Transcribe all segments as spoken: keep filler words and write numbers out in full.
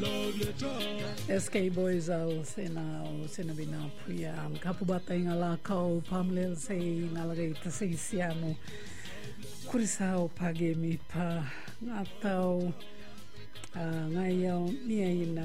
S K Boys au sena au sena bina puya ang kapubata ingala kau pamlel se ingalagay ta se siano kurisao page mi pa ngatau ngayaw niya ina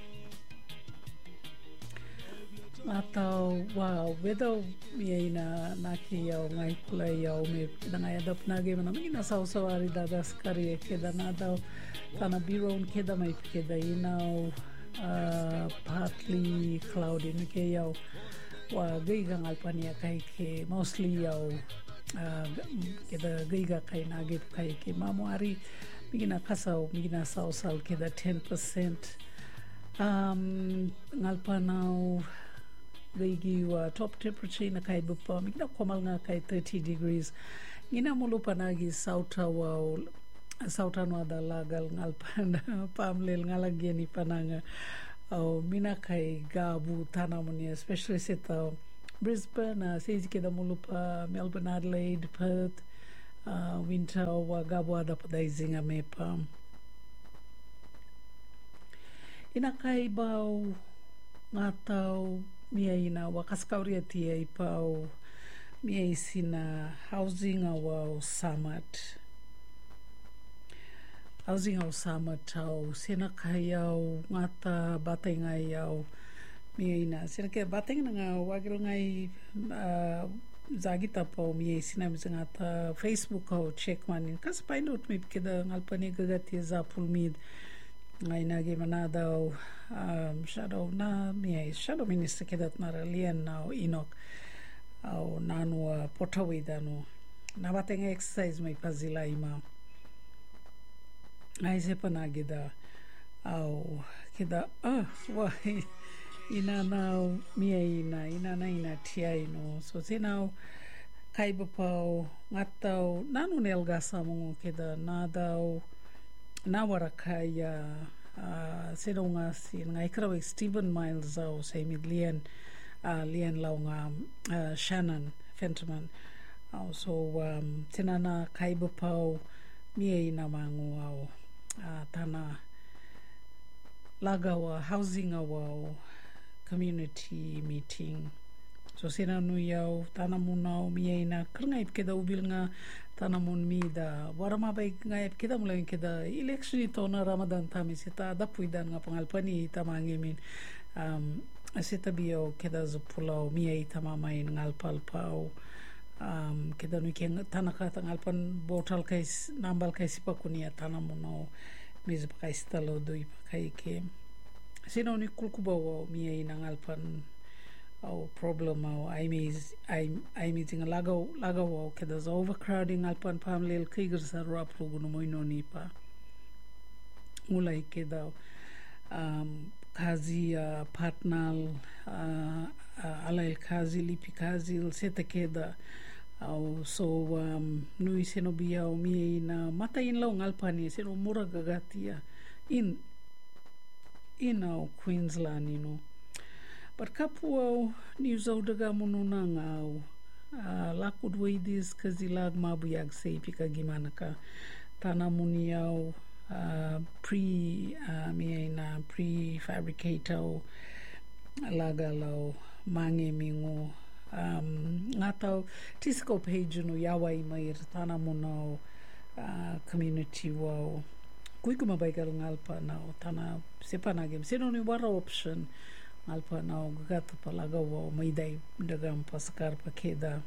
ngatau wow wedo niya ina nakiyaw ngay kulayaw me nangayadap na game na mina saw-sawari dadas kari keda na daw tana biron keda may keda inaw uh, partly cloudy nuke yaw wa gaigang alpania kay ke mostly yaw uh, keda gaiga kay nagip kay ke mamuari migina kasaw migina saw-saw keda ten percent um, ngalpanaw gaigi wa top temperature na kay bupa migina komal nga kay thirty degrees ngina mulu panagi sauta wa sauta no adalagal ngalpan pamlel ngalagyan ni pananga au mina kay gabu tanamuni especially sita Brisbane uh, seji keda mulu pa Melbourne, Adelaide, Perth uh, winter wa gabu ada padai zinga mepa ina kay bau ngatau mia ina wakaskauria tia ipau mia isina housing awau samat housing awau samat tau sena kayau ngata bateng ayau mia ina sena kaya bateng nga wagil ngai uh, zagi tapau mia isina misa ngata Facebook au check manin kas painot mi keda ngalpani gagati zapul mid ngai nage manadaw um, shadow na mia shadow minister kedat na lian na inok au nanu uh, potawi danu na bateng exercise may pazila ima ngai sepa nagida au keda ah wah ina na mia ina ina na ina tia ino so sinau kai bapau ngatau nanu nelga samungu keda nadau nawara kaya uh, sedonga si ngai krawe Stephen Miles au say mid lian uh, lian launga uh, Shannon Fentiman au so um, tinana kai bapau mia ina mangu au uh, tana lagawa housing au community meeting so sena nu yau tanamun au mia ina kernga ip keda ubil nga tanamun mi da warama bai nga ip keda mulai keda election ito na Ramadan tami sita dapuidan nga pangalpani tamangimin um, sita biyo keda zupulau mia ita mamain ngalpalpau um, keda nu kia tanaka tangalpan botal kay nambal kay sipakunia tanamun au mizi pakai stalo dui pakai ke sina ni kulkubaw mia ina ngalpan au problem au I mean I I meeting a lagaw lagaw ke there's overcrowding alpan pamlel kiger sa rap lugu no moino ni pa mulai ke daw um kazi uh, partnal uh, uh, alail kazi lipi kazi seta ke da au so um nui seno bia o mi na mata in law alpani seno mura gagatia in in au Queensland you know but kapu au New Zaudaga mununa ngau uh, lakud waidis kazilag mabuyag say pika gimana ka tanamuni au uh, pre uh, miena pre-fabricator lagalau mange mingo um, ngatau tisco page no yawai mair tanamunau uh, community wau kuikuma baigal ngalpa nau tana sepanagem senoni wara option alpa nau gata palagawa maidai dagam pasakar pakeda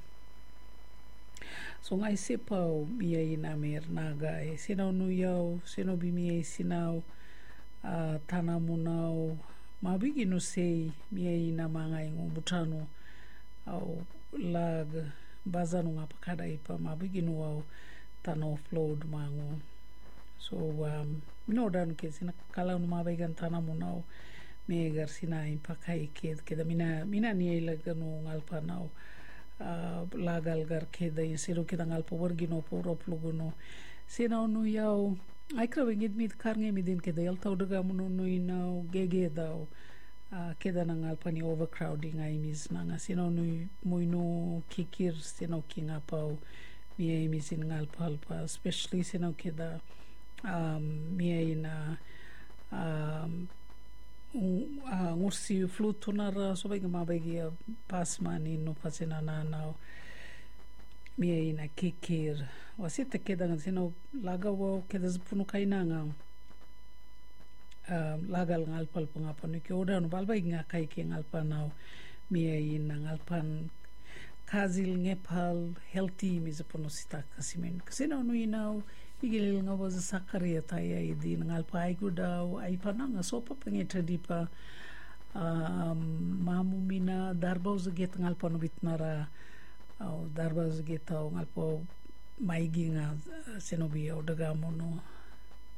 so ngai sepau mia ina mer naga e sinau nu yau sino bi mia sinau uh, tanamunau mabigi no sei mia ina mangai ngubutano au lag bazanu ngapakada ipa mabigi no au tano flood mangu so um no dan ke sina kala no mabaigan tanamunau megar sina impakai ke keda mina mina ni ilagano ngalpa nau uh, lagal gar keda insiro keda ngalpa wargino porop luguno sina nu yau ai krawingid mit karnge midin keda yalta udaga muno nu inau gege dau uh, keda na ngalpa ni overcrowding ai mis nanga sina nu muino kikir sina kinga pau mia imis in ngalpa alpa especially sina keda um, mia ina um, uh, ngursi flutunara so bai ma bai gia pas mani no pasena na na mia ina kikir wasita keda ngan sino laga wo keda zpunu kaina nga uh, lagal ngalpal pangapano ki oda no balbai nga kai ki ngalpa now mia ina ngalpan kazil ngepal healthy mi zapono sita kasimen kasino no inau igilil nga waza sakaria taya idi ngalpa ai gudau ai pananga sopa pengeta dipa um, mamu mina darbau zaget ngalpa no bitnara au darbau zaget au ngalpa maigi nga senobi au dagamo no